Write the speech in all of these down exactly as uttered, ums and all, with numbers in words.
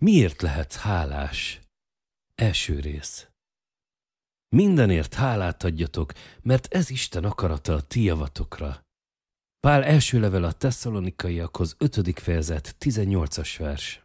Miért lehetsz hálás? Első rész. Mindenért hálát adjatok, mert ez Isten akarata a ti javatokra. Pál első levele a Tesszalonikaiakhoz, ötödik fejezet, tizennyolcas vers.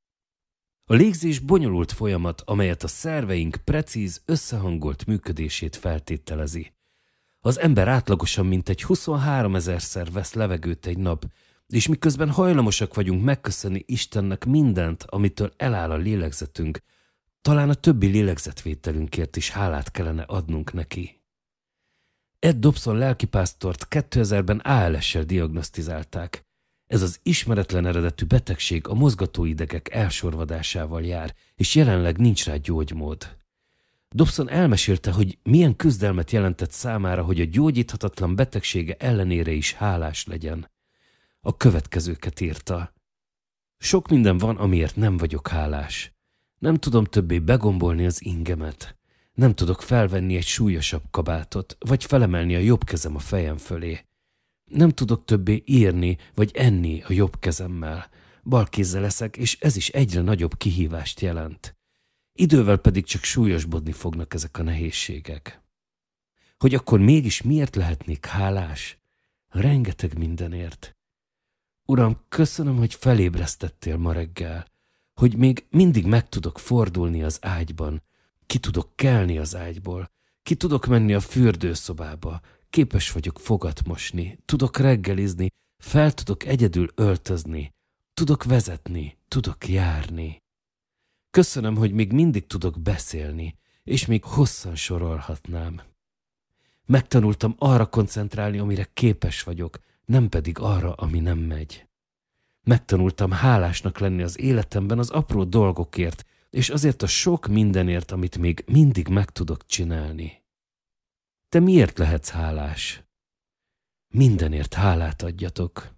A légzés bonyolult folyamat, amelyet a szerveink precíz, összehangolt működését feltételezi. Az ember átlagosan mintegy huszonháromezerszer vesz levegőt egy nap, és miközben hajlamosak vagyunk megköszönni Istennek mindent, amitől eláll a lélegzetünk, talán a többi lélegzetvételünkért is hálát kellene adnunk neki. Ed Dobson lelkipásztort kétezerben á el es-sel diagnosztizálták. Ez az ismeretlen eredetű betegség a mozgatóidegek elsorvadásával jár, és jelenleg nincs rá gyógymód. Dobson elmesélte, hogy milyen küzdelmet jelentett számára, hogy a gyógyíthatatlan betegsége ellenére is hálás legyen. A következőket írta. Sok minden van, amiért nem vagyok hálás. Nem tudom többé begombolni az ingemet. Nem tudok felvenni egy súlyosabb kabátot, vagy felemelni a jobb kezem a fejem fölé. Nem tudok többé írni, vagy enni a jobb kezemmel. Bal kézzel eszek, és ez is egyre nagyobb kihívást jelent. Idővel pedig csak súlyosbodni fognak ezek a nehézségek. Hogy akkor mégis miért lehetnék hálás? Rengeteg mindenért. Uram, köszönöm, hogy felébresztettél ma reggel, hogy még mindig meg tudok fordulni az ágyban, ki tudok kelni az ágyból, ki tudok menni a fürdőszobába, képes vagyok fogat mosni, tudok reggelizni, fel tudok egyedül öltözni, tudok vezetni, tudok járni. Köszönöm, hogy még mindig tudok beszélni, és még hosszan sorolhatnám. Megtanultam arra koncentrálni, amire képes vagyok, nem pedig arra, ami nem megy. Megtanultam hálásnak lenni az életemben az apró dolgokért, és azért a sok mindenért, amit még mindig meg tudok csinálni. Te miért lehetsz hálás? Mindenért hálát adjatok.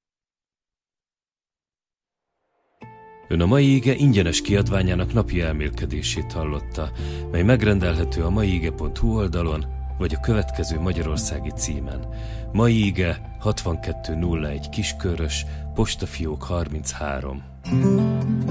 Ön a mai ige ingyenes kiadványának napi elmélkedését hallotta, mely megrendelhető a maiige pont hu oldalon, vagy a következő magyarországi címen. Mai ige hatvankettő nulla egy Kiskörös, postafiók harminchárom.